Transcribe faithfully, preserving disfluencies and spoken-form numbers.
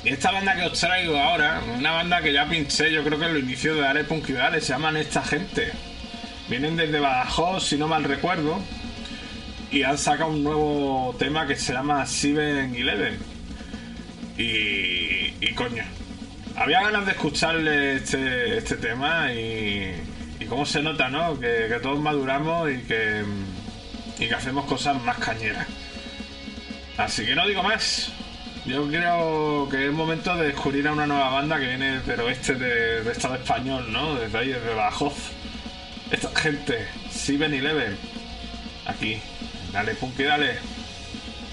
Y esta banda que os traigo ahora, una banda que ya pinché, yo creo que en los inicios de Dale Punk y Dale, se llaman Esta Gente. Vienen desde Badajoz, si no mal recuerdo, y han sacado un nuevo tema que se llama Seven Eleven. Y, y coño, había ganas de escucharle este, este tema y, y cómo se nota, ¿no? Que, que todos maduramos y que, y que hacemos cosas más cañeras. Así que no digo más. Yo creo que es momento de descubrir a una nueva banda que viene del oeste de, de Estado español, ¿no? Desde ahí, desde Badajoz. Esta gente, Seven Eleven. Aquí, dale punk y dale.